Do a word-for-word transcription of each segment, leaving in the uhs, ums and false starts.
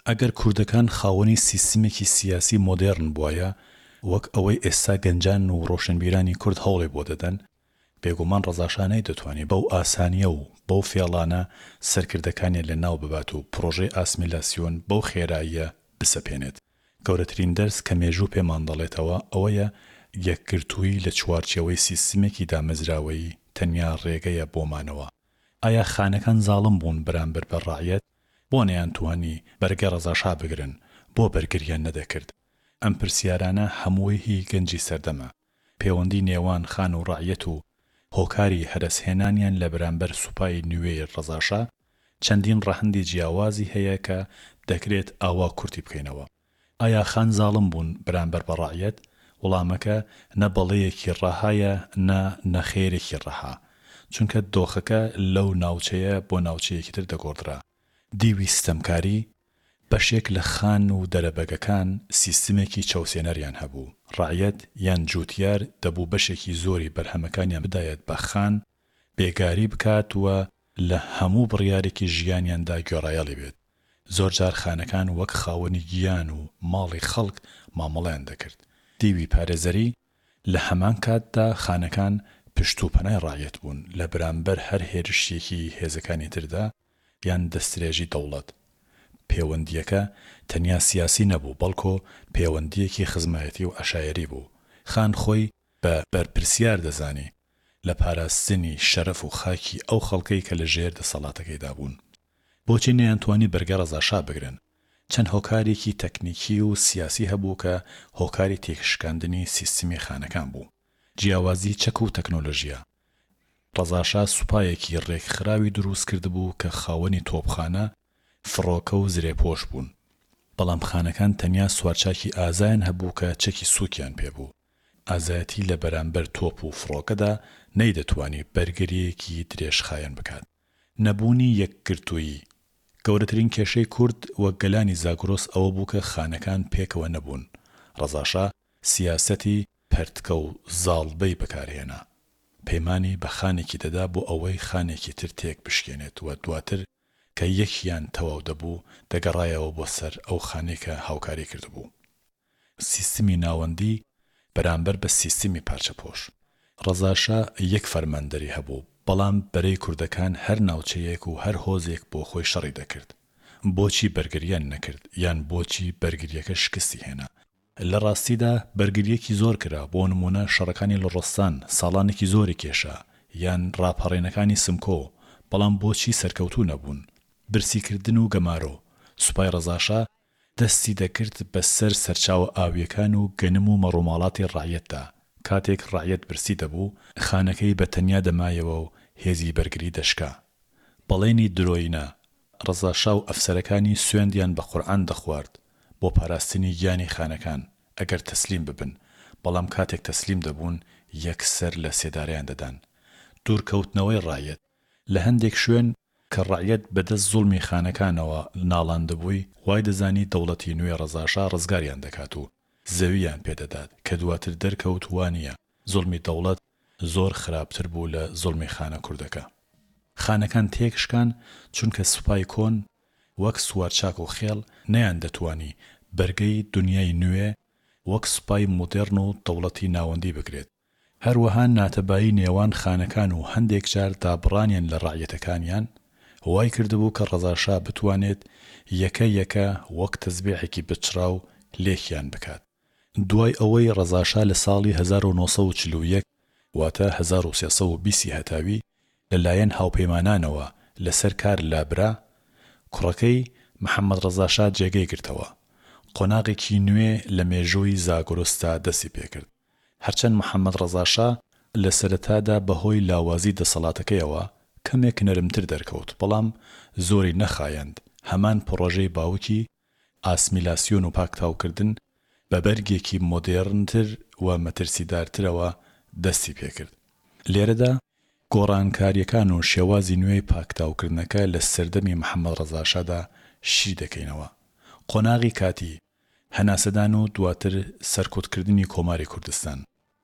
ئەگەر کوردەکان خاوەنی سیستمێکی سیاسی مۆدێرن بووایە وەک ئەوەی ئێستا گەنجان و ڕۆشنبیرانی کورد هەوڵێ بۆ دەدەن، بێگومان ڕەزاشانەی دەتوانێت بەو ئاسانیە و بەو فێڵانە سەرکردەکانی لە ناو ببات و پرۆژەی ئاسمیلاسیۆن بەو خێراییە بسەپێنێت. گەورەترین دەرس کە مێژوو پێمان دەڵێتەوە ئەوەیە یەکگرتووی لە چوارچێوەی سیستمێکی دامەزراوەی تەنیا ڕێگەیە بۆمانەوە. ئایا خانەکان زاڵم بوون بەرامبەر بە ڕاعیەت؟ بۆ نەیانتوانی بەرگە ڕەزاشا بگرن، بۆ بەرگریان نەدەکرد؟ ئەم پرسیارانە هەمووی هی گەنجی سەردەمە. پەیوەندی نێوان خان و ڕاعیەت و هۆکاری هەرەسهێنانیان لە بەرامبەر سوپای نوێی ڕەزاشا چەندین ڕەهەندی جیاوازی هەیە کە دەکرێت ئاوا کورتی بکەینەوە. ئایا خان زاڵم بوون بەرامبەر بە ڕاعیەت؟ وەڵامەکە نە بەڵەیەکی ڕەهایە نە نەخێرێکی ڕەها، چونکە دۆخەکە لەو ناوچەیە بۆ ناوچەیەکی تر دەگۆڕدرا. دیوی ستەمکاری بەشێک لە خان و دەرەبەگەکان سیستمێکی چەوسێنەریان هەبوو. ڕاعیەت یان جووتیار دەبوو بەشێکی زۆری بەرهەمەکانیان بدایەت بە خان، بێگاری بکات وە لە هەموو بڕیارێکی ژیانیاندا گۆڕایەڵی بێت. زۆر جار خانەکان وەک خاوەنی گیان و ماڵی خەڵک مامەڵەیان دەکرد. دیوی پارێزەری لە هەمان کاتدا خانەکان پشتوپەنای ڕاعیەت بوون لە بەرامبەر هەر هێرشێکی هێزەکانی تردا یان دەستدرێژی دەوڵەت. پەیوەندیەکە تەنیا سیاسی نەبوو، بەڵکو پەیوەندیەکی خزمایەتی و عەشایەری بوو. خان خۆی بە بەرپرسیار دەزانی لە پاراستنی شەرەف و خاکی ئەو خەڵکەی کە لە ژێر دەسەڵاتەکەیدا بوون. بۆچی نەیانتوانی بەرگە ڕەزاشا بگرن؟ چەند هۆکارێکی تەکنیکی و سیاسی هەبوو کە هۆکاری تێکشکاندنی سیستمی خانەکان بوو. جیاوازی چەک و تەکنۆلۆژیا. ڕەزاشا سوپایەکی ڕێکخراوی دروست کردبوو کە خاوەنی تۆپخانە، فڕۆکە و زرێپۆش بوون. بەڵام خانەکان تەنیا سوارچاکی ئازایان هەبوو کە چەکی سووکیان پێبوو. ئازایەتی لە بەرامبەر تۆپ و فڕۆکەدا نەیدەتوانی بەرگریەکی درێژخایەن بکات. نەبوونی یەکگرتووی. گەورەترین کێشەی کورد وەک گەلانی زاگرۆس ئەوە بوو کە خانەکان پێکەوە نەبوون. ڕەزاشا سیاسەتی پەرتکە و زاڵبەی بەکارهێنا. پەیمانی بە خانێکی دەدا بۆ ئەوەی خانێکی تر تێک بشکێنێت و دواتر کە یەکیان تەواو دەبوو دەگەڕایەوە بۆ سەر ئەو خانێکە هاوکاری کردبوو. سیستمی ناوەندی بەرامبەر بە سیستمی پارچەپۆش. ڕەزاشا یەک فەرماندەری هەبوو، بەڵام بەرەی کوردەکان هەر ناوچەیەک و هەر هۆزێک بۆ خۆی شەڕی دەکرد. بۆچی بەرگریان نەکرد یان بۆچی بەرگریەکە شکستی هێنا؟ لە ڕاستیدا بەرگریەکی زۆر کرا. بۆ نمونە شەڕەکانی لە ڕۆستان ساڵانێکی زۆری کێشا یان ڕاپەڕێنەکانی سمکۆ، بەڵام بۆچی سەرکەوتوو نەبوون؟ برسیکردن و گەمارۆ. سوپای ڕەزاشا دەستی دەکرد بەسەر سەرچاوە ئاویەکان و گەنم و مەڕووماڵاتی ڕاعیەتدا. کاتێک ڕاعیەت برسی دەبوو خانەکەی بە تەنیا دەمایەوە و هێزی بەرگری دەشکا. بەڵێنی درۆینە. ڕەزاشا و ئەفسەرەکانی سوێندیان بە قورئان دەخوارد بۆ پاراستنی گیانی خانەکان ئەگەر تەسلیم ببن، بەڵام کاتێک تەسلیم دەبوون یەکسەر لە سێداریان دەدان. دوورکەوتنەوەی ڕاعیەت. لە هەندێک شوێن کە ڕاعیەت بەدەست زوڵمی خانەکانەوە ناڵاندەبووی، وای دەزانی دەوڵەتی نوێ ڕەزاشا ڕزگاریان دەکات و زەویان پێدەدات کە دواتر دەرکەوت وانییە زوڵمی دەوڵەت زۆر خراپتر بوو لە زوڵمی خانە کوردەکە. خانەکان تێکشکان چونکە سوپای کۆن وەک سوارچاک و خێڵ نەیان دەتوانی بەرگەی دنیای نوێ وەک سوپای مۆدێرن و دەوڵەتی ناوەندی بگرێت. هەروەها ناتەبایی نێوان خانەکان و هەندێک جار دابڕانیان لە ڕاعیەتەکانیان وای کردبوو کە ڕەزاشا بتوانێت یەکە یەکە وەک تەزبیحێکی بچراو لێکیان بکات. دوای ئەوەی ڕەزاشا لە ساڵی هەزار و نۆ سەد و چل و یەک واتە هەزار و سێ سەد و بیست هەتاوی لەلایەن هاوپەیمانانەوە لەسەر کار لابرا، کوڕەکەی محەممەد ڕەزاشا جێگەی گرتەوە. قۆناغێکی نوێ لە مێژووی زاگرۆستا دەستی پێکرد. هەرچەند محەممەد ڕەزاشا لە سەرەتادا بەهۆی لاوازی دەسەڵاتەکەیەوە کەمێک نەرمتر دەرکەوت، بەڵام زۆری نەخایەند. هەمان پڕۆژەی باوکی ئاسمیلاسیۆن و پاکتاوکردن بە بەرگێکی مۆدێرنتر و مەترسیدارترەوە دەستی پێکرد. لێرەدا گۆڕانکاریەکان و شێوازی نوێی پاکتاوکردنەکە لە سەردەمی محەممەد ڕەزاشادا شی دەکەینەوە. قۆناغی کاتی، هەناسەدان و دواتر سەرکۆتکردنی کۆماری کوردستان.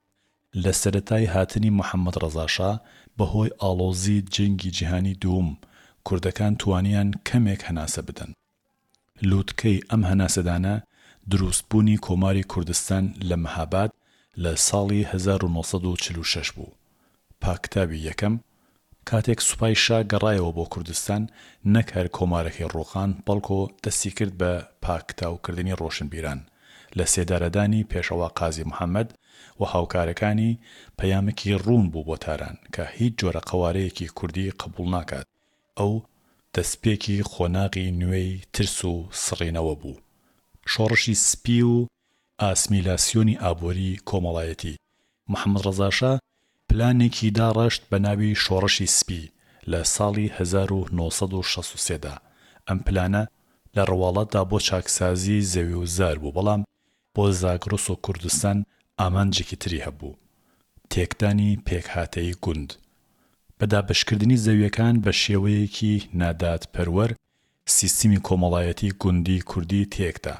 لە سەرەتای هاتنی محەممەد ڕەزاشا بەهۆی ئاڵۆزی جەنگی جیهانی دووەم کوردەکان توانیان کەمێک هەناسە بدەن. لووتکەی ئەم هەناسەدانە دروستبوونی کۆماری کوردستان لە مەهاباد لە ساڵی هەزار و نۆسەد و چل و شەش بوو. پاکتاوی یەکەم کاتێک سوپای شا گەڕایەوە بۆ کوردستان نەک هەر کۆمارەکەی ڕۆخان بەڵکۆ دەستی کرد بە پاکتاوکردنی ڕۆشنبیران لە سێدارەدانی پێشەوا قازی محەممەد و هاوکارەکانی پەیامێکی ڕوون بوو بۆ تاران کە هیچ جۆرە قەوارەیەکی کوردی قبول ناکات. ئەو دەستپێکی خۆناغی نوێی ترس و سڕینەوە بوو. شۆڕشی سپی و ئاسمیلاسیۆنی ئابووری کۆمەڵایەتی. محەممەد ڕەزاشا پلانێکی داڕەشت بە ناوی شۆڕشی سپی لە ساڵی هەزار و نۆسەد و شەست و سێ دا. ئەم پلانە لە ڕەواڵەتدا بۆ چاکسازی زەوی و زار بوو، بەڵام بۆ زاگرۆس و کوردستان ئامانجێکی تری هەبوو: تێکدانی پێکهاتەی گوند. بەدابەشکردنی زەویەکان بە شێوەیەکی نادادپەروەر سیستمی کۆمەڵایەتی گوندی کوردی تێکدا.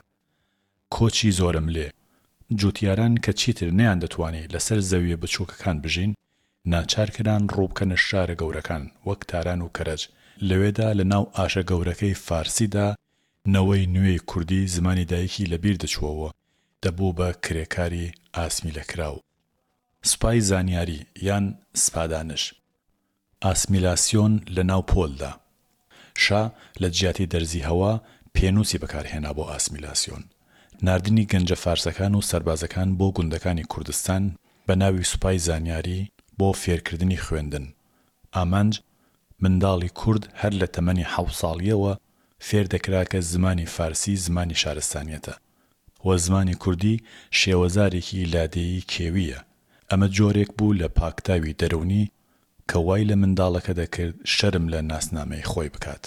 کۆچی زۆرم لێ جوتیاران کە چیتر نەیان دەتوانێت لەسەر زەویە بچووکەکان بژین، ناچارکران ڕووبکەنە شارە گەورەکان وەک تاران و کەرەج. لەوێدا لە ناو ئاشە گەورەکەی فارسیدا نەوەی نوێی کوردی زمانی دایکی لەبیر دەچووەوە، دەبوو بە کرێکاری ئاسمیلەکراو. سوپای زانیاری یان سپادانش. ئاسمیلاسیۆن لە ناو پۆلدا. شا لە جیاتی دەرزی هەوا پێنووسی بەکارهێنا بۆ ئاسمیلاسیۆن. ناردنی گەنجە فارسەکان و سەربازەکان بۆ گوندەکانی کوردستان بە ناوی سوپای زانیاری بۆ فێرکردنی خوێندن. ئامانج منداڵی کورد هەر لە تەمەنی حەوت ساڵیەوە فێر دەکرا کە زمانی فارسی زمانی شارستانیەتە و زمانی کوردی شێوەزارێکی لادێیی کێویە. ئەمە جۆرێک بوو لە پاکتاوی دەرەونی کە وای لە منداڵەکە دەکرد شەرم لە ناسنامەی خۆی بکات.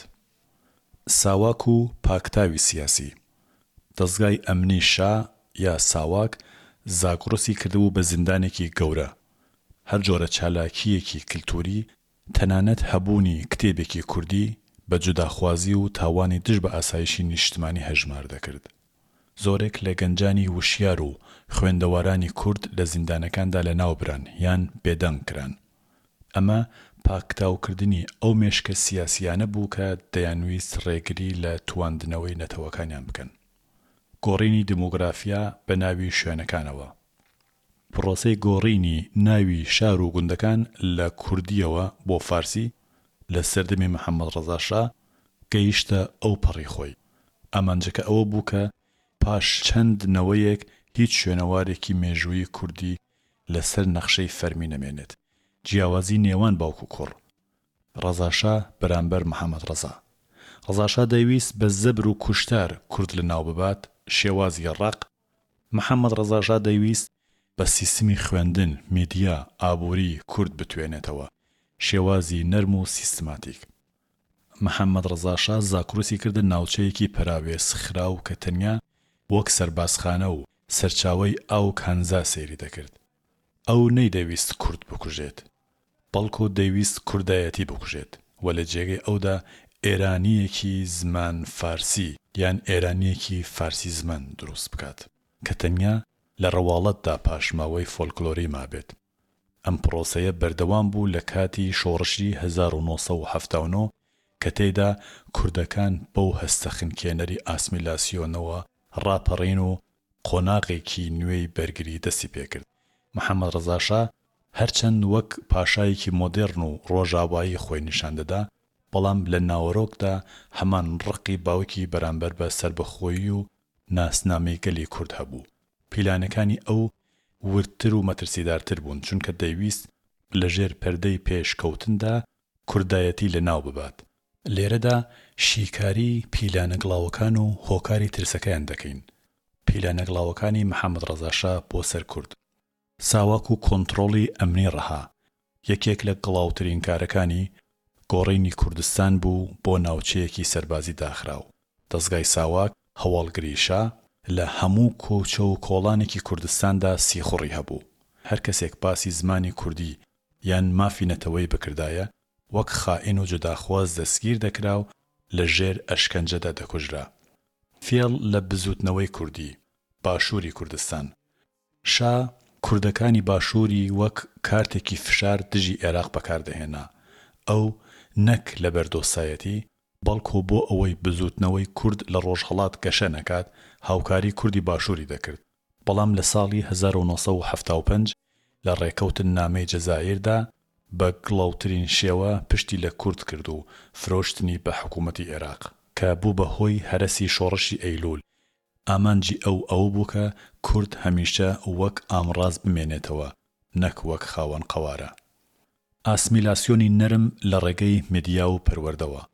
ساواک و پاکتاوی سیاسی. دەزگای ئەمنی شا یا ساواک زاگرۆسی کردبوو بە زیندانێکی گەورە. هەر جۆرە چالاکیەکی کلتوری، تەنانەت هەبوونی کتێبێکی کوردی بە جوداخوازی و تاوانی دژ بە ئاسایشی نیشتمانی هەژمار دەکرد. زۆرێک لە گەنجانی وشیار و خوێندەوارانی کورد لە زیندانەکاندا لە ناوبران یان بێدەنگ کران. ئەمە پاکتاوکردنی ئەو مێشکە سیاسیانە بوو کە دەیانویست ڕێگری لە تواندنەوەی نەتەوەکانیان بکەن. گۆڕینی دموگرافیا بە ناوی شوێنەکانەوە. پرۆسەی گۆڕینی ناوی شار و گوندەکان لە کوردیەوە بۆ فارسی لە سەردەمی محەممەد ڕەزاشا گەیشتە ئەو پەڕی خۆی. ئامانجەکە ئەوە بوو کە پاش چەند نەوەیەک هیچ شوێنەوارێکی مێژووی کوردی لەسەر نەخشەی فەرمی نەمێنێت. جیاوازی نێوان باوک و کوڕ. ڕەزاشا بەرامبەر محەممەد ڕەزا. ڕەزاشا دەیویست بە زەبر و کوشتار کورد لە ناو ببات، شێوازی ڕق. محەممەد ڕەزاشا دەیویست بە سیستمی خوێندن، میدیا، ئابووری کورد بتوێنێتەوە، شێوازی نەرم و سیستماتیک. محەممەد ڕەزاشا زاکرۆسی کردە ناوچەیەکی پەراوێز خراو کە تەنیا وەک سەربازخانە و سەرچاوەی ئاو کانزا سەیری دەکرد. ئەو نەیدەویست کورد بکوژێت، بەڵکو دەیویست کوردایەتی بکوژێت و لە جێگەی ئەودا ئێرانیەکی زمان فارسی یان ئێرانیەکی فارسی زمان دروست بکات کە تەنیا لە ڕەواڵەتدا پاشماوەی فۆلکلۆری مابێت. ئەم پرۆسەیە بەردەوام بوو لە کاتی شۆڕشی هەزار و نۆسەد و هەفتاد و نۆ کە تێیدا کوردەکان بەو هەستە خنکێنەری ئاسمیلاسیۆنەوە ڕاپەڕین و قۆناغێکی نوێی بەرگری دەستی پێکرد. محەممەد ڕەزاشا هەرچەند وەک پاشایەکی مۆدێرن و ڕۆژاوایی خۆی نیشان دەدا، بەڵام لە ناوەڕۆکدا هەمان ڕقی باوکی بەرامبەر بە سربەخۆیی و ناسنامەی گەلی کورد هەبوو. پیلانەکانی ئەو ورتر و مەترسیدارتر بوون، چونکە دەیویست لە ژێر پەردەی پێشکەوتندا کوردایەتی لە ناو ببات. لێرەدا شیکاری پیلانە گڵاوەکان و هۆکاری ترسەکەیان دەکەین. پیلانە گڵاوەکانی محەممەد ڕەزاشا بۆ سەر کورد. ساواک و کۆنتڕۆڵی ئەمنی ڕەها. یەکێک لە گڵاوترین کارەکانی گۆڕینی کوردستان بوو بۆ ناوچەیەکی سەربازی داخراو. دەزگای ساواک هەواڵگری شا لە هەموو کۆچە و کۆڵانێکی کوردستاندا سیخوڕی هەبوو. هەر کەسێک باسی زمانی کوردی یان مافی نەتەوەی بکردایە وەک خائین و جوداخواز دەستگیر دەکرا و لە ژێر ئەشکەنجەدا دەکوژرا. فێڵ لە بزوتنەوەی کوردی باشووری کوردستان. شا کوردەکانی باشووری وەک کارتێکی فشار دژی عێراق بەکاردەهێنا. ئەو نەک لە بەردۆسایەتی بەڵکو بۆ ئەوەی بزوتنەوەی کورد لە ڕۆژهەڵات گەشە نەکات هاوکاری کوردی باشووری دەکرد. بەڵام لە ساڵی هەزار و نۆ سەد و هەفتاد و پێنج لە ڕێکەوتن نامەی جەزائیردا بە گڵاوترین شێوە پشتی لە کورد کرد و فرۆشتنی بە حکوومەتی عێراق کە بوو بە هۆی هەرەسی شۆڕشی ئەیلول. ئامانجی ئەو ئەو بوو کە کورد هەمیشە وەک ئامڕاز بمێنێتەوە نەک وەک خاوەن قەوارە. ئاسمیلاسیۆنی نەرم لە ڕێگەی مێدیا و پەروەردەوە.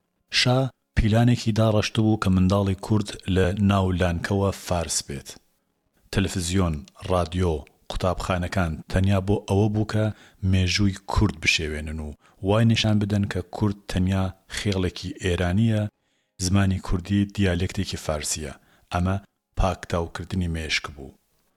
شا پیلانێکی داڕەشت بوو کە منداڵی کورد لە ناو لانکەوە فارس بێت. تەلەڤیزیۆن، ڕادیۆ، قوتابخانەکان تەنیا بۆ ئەوە بوو کە مێژووی کورد بشێوێنن و وای نیشان بدەن کە کورد تەنیا خێڵێکی ئێرانیە، زمانی کوردی دیالێکتێکی فارسیە. ئەمە پاکتاوکردنی مێشک بوو.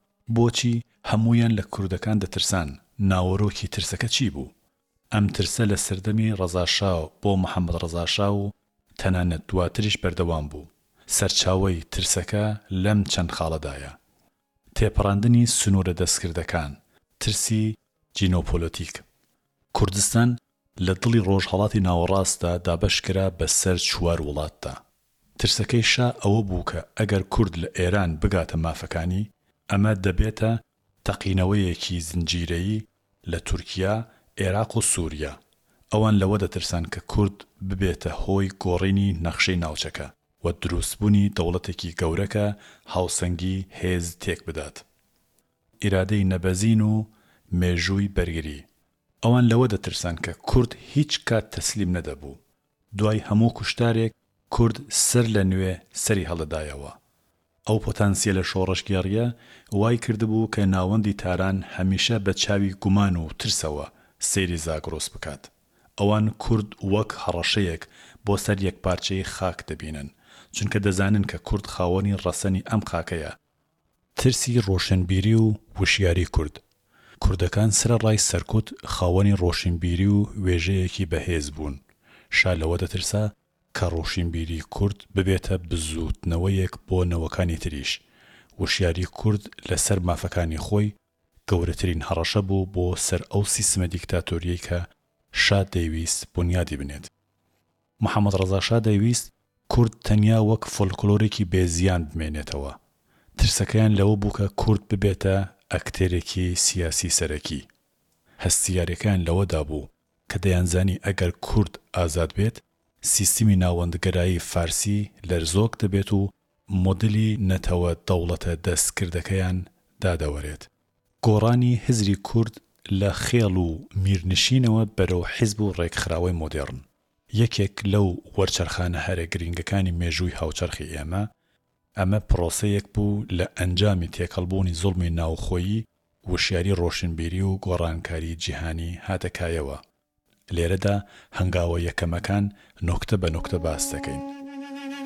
بۆچی هەموویان لە کوردەکان دەترسان؟ ناوەڕۆکی ترسەکە چی بوو؟ ئەم ترسە لە سەردەمی ڕەزاشاو بۆ محەممەد ڕەزاشا و تەنانەت دواتریش بەردەوام بوو. سەرچاوەی ترسەکە لەم چەند خاڵەدایە: تێپەڕاندنی سنوورە دەستکردەکان، ترسی جینۆپۆلۆتیک. کوردستان لە دڵی ڕۆژهەڵاتی ناوەڕاستدا دابەشکرا بەسەر چوار وڵاتدا. ترسەکەی شا ئەوە بوو کە ئەگەر کورد لە ئێران بگاتە مافەکانی ئەمە دەبێتە تەقینەوەیەکی زنجیرەیی لە تورکیا، عێراق و سووریا. ئەوان لەوە دەترسان کە کورد ببێتە هۆی گۆڕینی نەخشەی ناوچەکە و دروستبوونی دەوڵەتێکی گەورەکە هاوسەنگی هێز تێک بدات. ئیرادەی نەبەزین و مێژووی بەرگری. ئەوان لەوە دەترسان کە کورد هیچ کات تەسلیم نەدەبوو. دوای هەموو کوشتارێک کورد سەر لە نوێ سەری هەڵدایەوە. ئەو پۆتانسیە لە شۆڕشگێڕیە وای کردبوو کە ناوەندی تاران هەمیشە بە چاوی گومان و ترسەوە سەیری زاگرۆس بکات. ئەوان کورد وەک هەڕەشەیەک بۆ سەر یەک پارچەی خاک دەبینن، چونکە دەزانن کە کورد خاوەنی ڕەسەنی ئەم خاکەیە. ترسی ڕۆشنبیری و وشیاری کورد. کوردەکان سرەڕای سەرکوت خاوەنی ڕۆشنبیری و وێژەیەکی بەهێز بوون. شا لەوە دەترسا کە ڕۆشنبیری کورد ببێتە بزوتنەوەیەک بۆ نەوەکانی تریش. وشیاری کورد لەسەر مافەکانی خۆی گەورەترین هەڕەشە بوو بۆ سەر ئەو سیستمە دیکتاتۆریەی کە شا دەیویست بنیادی بنێت. محەممەد ڕەزاشا دەیویست کورد تەنیا وەک فۆلکلۆرێکی بێزیان بمێنێتەوە. ترسەکەیان لەوە بوو کە کورد ببێتە ئەکتێرێکی سیاسی سەرەکی. هەستیارەکان لەوەدا بوو کە دەیانزانی ئەگەر کورد ئازاد بێت سیستمی ناوەندگەرایی فارسی لەرزۆک دەبێت و مۆدلی نەتەوە دەوڵەتە دەستکردەکەیان دادەوەرێت. گۆڕانی هزری کورد لە خێڵ و میرنشینەوە بەرەو حیزب و ڕێکخراوەی مۆدێڕن. یەکێک لەو وەرچەرخانە هەرە گرنگەکانی مێژووی هاوچەرخی ئێمە ئەمە پرۆسەیەک بوو لە ئەنجامی تێکەڵبوونی زوڵمی ناوخۆیی، وشیاری ڕۆشنبیری و گۆڕانکاری جیهانی هاتەکایەوە. لێرەدا هەنگاوە یەکەمەکان نۆکتە بە نۆکتە باس دەکەین.